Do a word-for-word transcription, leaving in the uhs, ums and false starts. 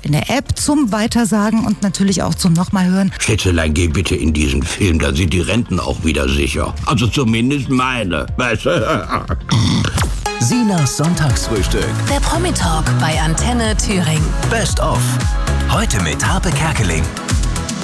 in der App zum Weitersagen und natürlich auch zum nochmal hören. Schätzelein, geh bitte in diesen Film, da sind die Renten auch wieder sicher. Also zumindest meine, weißt du? Sinas Sonntagsfrühstück. Der Promi-Talk bei Antenne Thüringen. Best of. Heute mit Harpe Kerkeling.